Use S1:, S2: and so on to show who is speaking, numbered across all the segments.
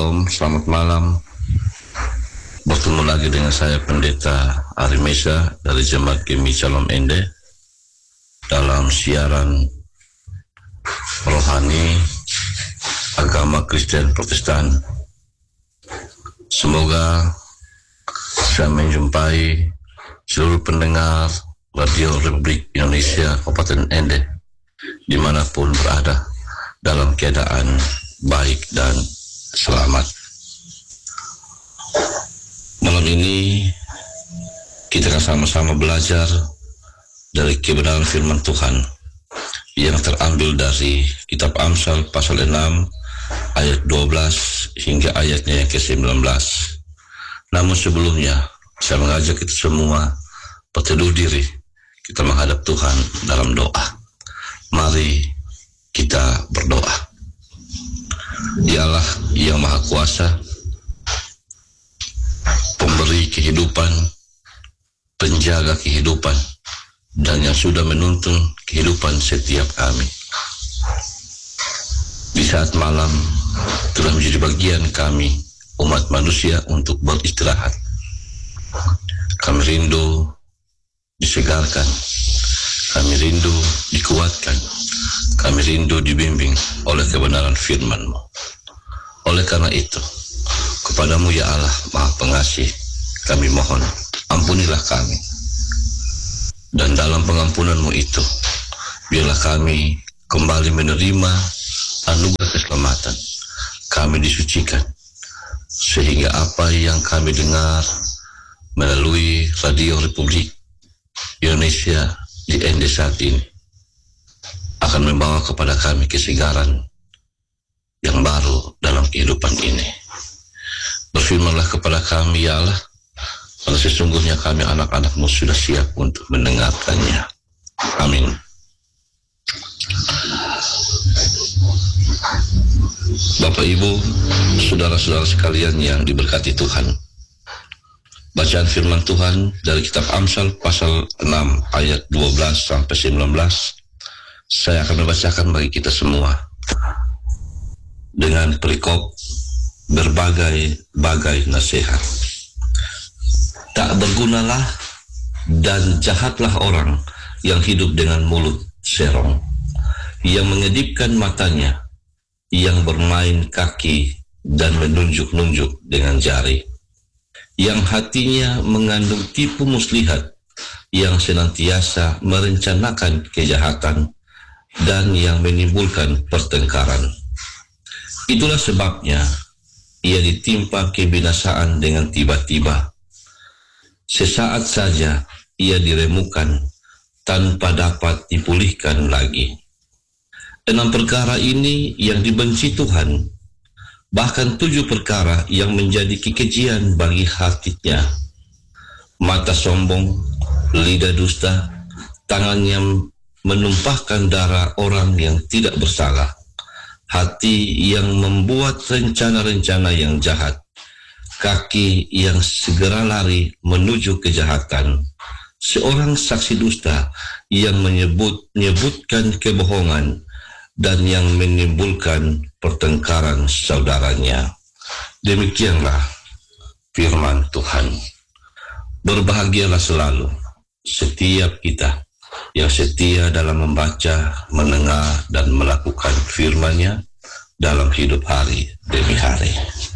S1: Shalom, selamat malam. Bertemu lagi dengan saya Pendeta Ari Mesa dari Jemaat Gemi Shalom Ende dalam siaran rohani agama Kristen Protestan. Semoga saya menjumpai seluruh pendengar Radio Republik Indonesia Kabupaten Ende dimanapun berada dalam keadaan baik dan selamat. Malam ini kita akan sama-sama belajar dari kebenaran firman Tuhan yang terambil dari kitab Amsal pasal 6 ayat 12 hingga ayatnya yang ke-19. Namun sebelumnya saya mengajak kita semua berteduh diri, kita menghadap Tuhan dalam doa. Mari kita berdoa. Ya Allah yang Maha Kuasa, pemberi kehidupan, penjaga kehidupan, dan yang sudah menuntun kehidupan setiap kami. Di saat malam telah menjadi bagian kami, umat manusia, untuk beristirahat. Kami rindu disegarkan, kami rindu dikuatkan, kami rindu dibimbing oleh kebenaran firman-Mu. Oleh karena itu, kepadamu ya Allah Maha Pengasih, kami mohon, ampunilah kami. Dan dalam pengampunan-Mu itu, biarlah kami kembali menerima anugerah keselamatan. Kami disucikan, sehingga apa yang kami dengar melalui Radio Republik Indonesia di Ende saat ini akan membawa kepada kami kesegaran yang baru dalam kehidupan ini. Berfirmanlah kepada kami ya Allah, karena sesungguhnya kami anak-anak-Mu sudah siap untuk mendengarkannya. Amin. Bapak, Ibu, saudara-saudara sekalian yang diberkati Tuhan, bacaan firman Tuhan dari kitab Amsal pasal 6 ayat 12 sampai 19 saya akan membacakan bagi kita semua dengan perikop berbagai nasihat. Tak bergunalah dan jahatlah orang yang hidup dengan mulut serong, yang mengedipkan matanya, yang bermain kaki dan menunjuk-nunjuk dengan jari, yang hatinya mengandung tipu muslihat, yang senantiasa merencanakan kejahatan, dan yang menimbulkan pertengkaran. Itulah sebabnya ia ditimpa kebinasaan dengan tiba-tiba. Sesaat saja ia diremukan tanpa dapat dipulihkan lagi. 6 perkara ini yang dibenci Tuhan, bahkan 7 perkara yang menjadi kekejian bagi hatinya: mata sombong, lidah dusta, tangan yang menumpahkan darah orang yang tidak bersalah, hati yang membuat rencana-rencana yang jahat, kaki yang segera lari menuju kejahatan, seorang saksi dusta yang menyebutkan kebohongan, dan yang menimbulkan pertengkaran saudaranya. Demikianlah firman Tuhan. Berbahagialah selalu setiap kita yang setia dalam membaca, mendengar, dan melakukan firman-Nya dalam hidup hari demi hari.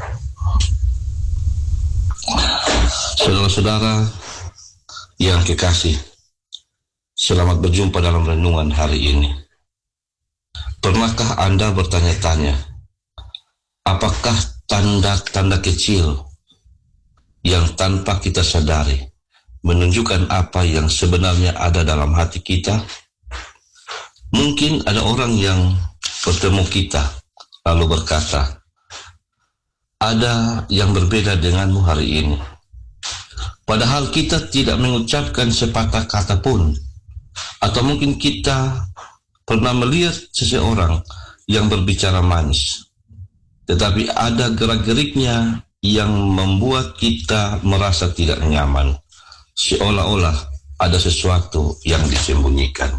S1: Saudara-saudara yang kekasih, selamat berjumpa dalam renungan hari ini. Pernahkah Anda bertanya-tanya, apakah tanda-tanda kecil yang tanpa kita sadari menunjukkan apa yang sebenarnya ada dalam hati kita? Mungkin ada orang yang bertemu kita lalu berkata, ada yang berbeda denganmu hari ini. Padahal kita tidak mengucapkan sepatah kata pun. Atau mungkin kita pernah melihat seseorang yang berbicara manis, tetapi ada gerak-geriknya yang membuat kita merasa tidak nyaman, seolah-olah ada sesuatu yang disembunyikan.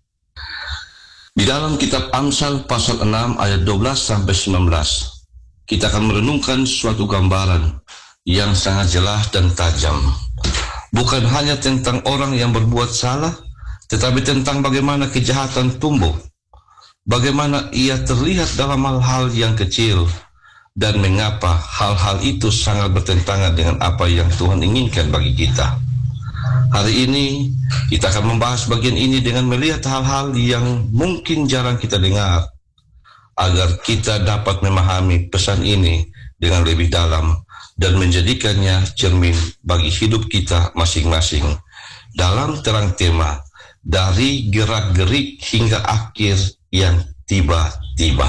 S1: Di dalam kitab Amsal pasal 6 ayat 12 sampai 19, kita akan merenungkan suatu gambaran yang sangat jelas dan tajam. Bukan hanya tentang orang yang berbuat salah, tetapi tentang bagaimana kejahatan tumbuh, bagaimana ia terlihat dalam hal-hal yang kecil, dan mengapa hal-hal itu sangat bertentangan dengan apa yang Tuhan inginkan bagi kita. Hari ini kita akan membahas bagian ini dengan melihat hal-hal yang mungkin jarang kita dengar, agar kita dapat memahami pesan ini dengan lebih dalam dan menjadikannya cermin bagi hidup kita masing-masing dalam terang tema dari gerak-gerik hingga akhir yang tiba-tiba.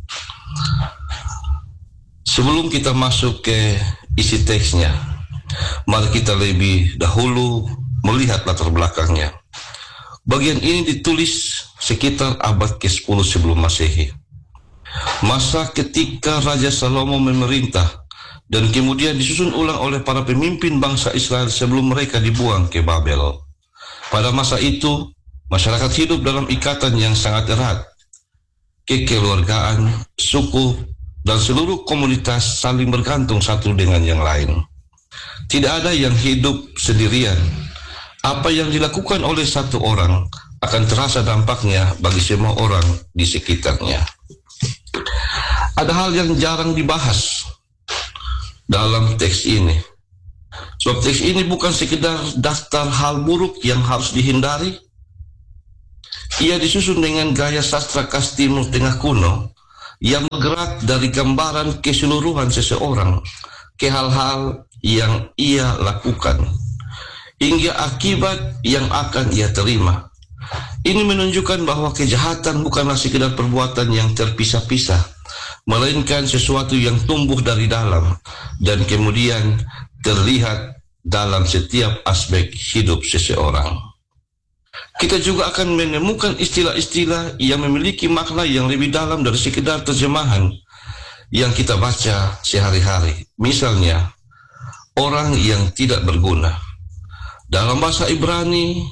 S1: Sebelum kita masuk ke isi teksnya, mari kita lebih dahulu melihat latar belakangnya. Bagian ini ditulis sekitar abad ke-10 sebelum Masehi. Masa ketika Raja Salomo memerintah dan kemudian disusun ulang oleh para pemimpin bangsa Israel sebelum mereka dibuang ke Babel. Pada masa itu, masyarakat hidup dalam ikatan yang sangat erat. Kekeluargaan, suku, dan seluruh komunitas saling bergantung satu dengan yang lain. Tidak ada yang hidup sendirian. Apa yang dilakukan oleh satu orang akan terasa dampaknya bagi semua orang di sekitarnya. Ada hal yang jarang dibahas dalam teks ini. Sebab teks ini bukan sekedar daftar hal buruk yang harus dihindari. Ia disusun dengan gaya sastra khas Timur Tengah kuno yang bergerak dari gambaran keseluruhan seseorang ke hal-hal yang ia lakukan hingga akibat yang akan ia terima. Ini menunjukkan bahwa kejahatan bukanlah sekedar perbuatan yang terpisah-pisah, melainkan sesuatu yang tumbuh dari dalam dan kemudian terlihat dalam setiap aspek hidup seseorang. Kita juga akan menemukan istilah-istilah yang memiliki makna yang lebih dalam dari sekedar terjemahan yang kita baca sehari-hari. Misalnya, orang yang tidak berguna. Dalam bahasa Ibrani,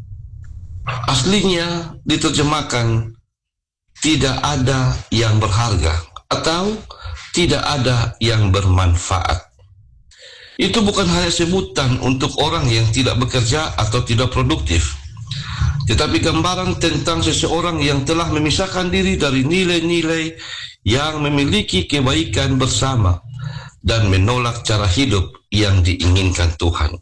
S1: aslinya diterjemahkan tidak ada yang berharga atau tidak ada yang bermanfaat. Itu bukan hanya sebutan untuk orang yang tidak bekerja atau tidak produktif, tetapi gambaran tentang seseorang yang telah memisahkan diri dari nilai-nilai yang memiliki kebaikan bersama dan menolak cara hidup yang diinginkan Tuhan.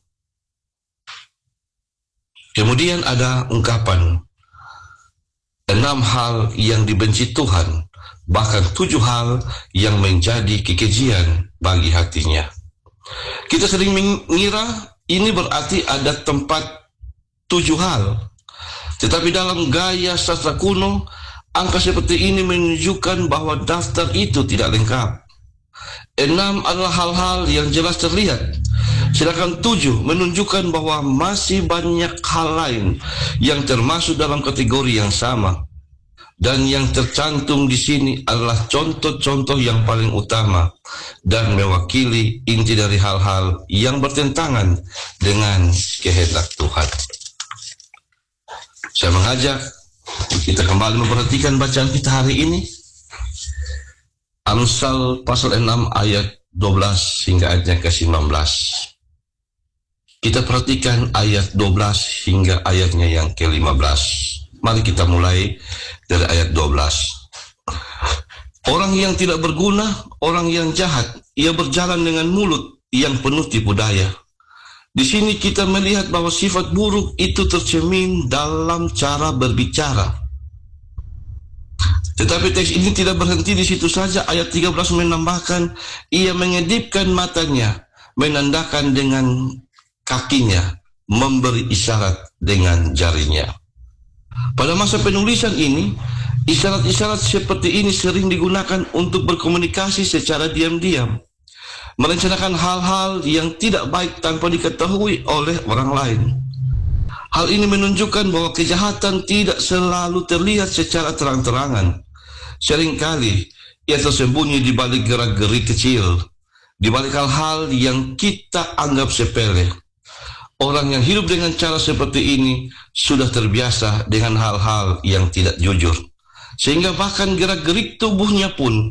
S1: Kemudian ada ungkapan 6 hal yang dibenci Tuhan, bahkan 7 hal yang menjadi kekejian bagi hatinya. Kita sering mengira ini berarti ada tempat 7 hal. Tetapi dalam gaya sastra kuno, angka seperti ini menunjukkan bahwa daftar itu tidak lengkap. 6 adalah hal-hal yang jelas terlihat, sedangkan 7 menunjukkan bahwa masih banyak hal lain yang termasuk dalam kategori yang sama. Dan yang tercantum di sini adalah contoh-contoh yang paling utama dan mewakili inti dari hal-hal yang bertentangan dengan kehendak Tuhan. Saya mengajak kita kembali memperhatikan bacaan kita hari ini. Amsal pasal 6 ayat 12 hingga ayatnya ke-19. Kita perhatikan ayat 12 hingga ayatnya yang ke-15. Mari kita mulai dari ayat 12. Orang yang tidak berguna, orang yang jahat, ia berjalan dengan mulut yang penuh tipu daya. Di sini kita melihat bahwa sifat buruk itu tercermin dalam cara berbicara. Tetapi teks ini tidak berhenti di situ saja. Ayat 13 menambahkan, ia mengedipkan matanya, menandakan dengan kakinya, memberi isyarat dengan jarinya. Pada masa penulisan ini, isyarat-isyarat seperti ini sering digunakan untuk berkomunikasi secara diam-diam, merencanakan hal-hal yang tidak baik tanpa diketahui oleh orang lain. Hal ini menunjukkan bahwa kejahatan tidak selalu terlihat secara terang-terangan. Seringkali ia tersembunyi di balik gerak-gerik kecil, di balik hal-hal yang kita anggap sepele. Orang yang hidup dengan cara seperti ini sudah terbiasa dengan hal-hal yang tidak jujur, sehingga bahkan gerak-gerik tubuhnya pun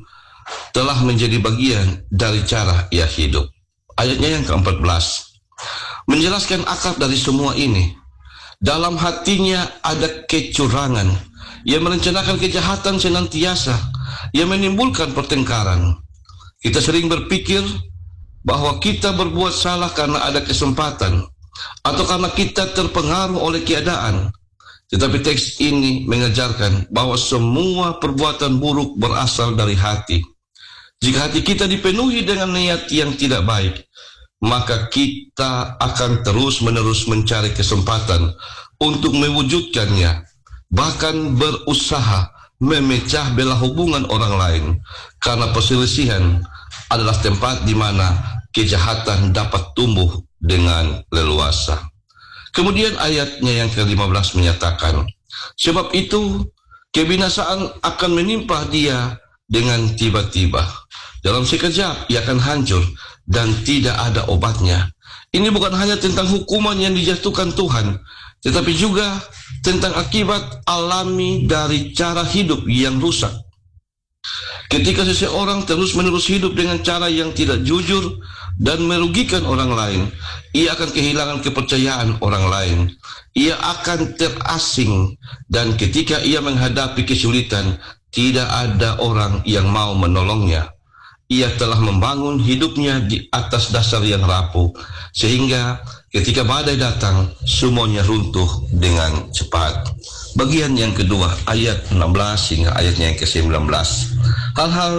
S1: telah menjadi bagian dari cara ia hidup. Ayatnya yang ke-14 menjelaskan akar dari semua ini. Dalam hatinya ada kecurangan. Ia merencanakan kejahatan senantiasa. Ia menimbulkan pertengkaran. Kita sering berpikir bahwa kita berbuat salah karena ada kesempatan atau karena kita terpengaruh oleh keadaan. Tetapi teks ini mengajarkan bahwa semua perbuatan buruk berasal dari hati. Jika hati kita dipenuhi dengan niat yang tidak baik, maka kita akan terus-menerus mencari kesempatan untuk mewujudkannya, bahkan berusaha memecah belah hubungan orang lain, karena perselisihan adalah tempat di mana kejahatan dapat tumbuh dengan leluasa. Kemudian ayatnya yang ke-15 menyatakan, sebab itu kebinasaan akan menimpa dia dengan tiba-tiba. Dalam sekejap ia akan hancur dan tidak ada obatnya. Ini bukan hanya tentang hukuman yang dijatuhkan Tuhan, tetapi juga tentang akibat alami dari cara hidup yang rusak. Ketika seseorang terus-menerus hidup dengan cara yang tidak jujur dan merugikan orang lain, ia akan kehilangan kepercayaan orang lain. Ia akan terasing, dan ketika ia menghadapi kesulitan, tidak ada orang yang mau menolongnya. Ia telah membangun hidupnya di atas dasar yang rapuh, sehingga ketika badai datang, semuanya runtuh dengan cepat. Bagian yang kedua, ayat 16 hingga ayatnya yang ke-19. Hal-hal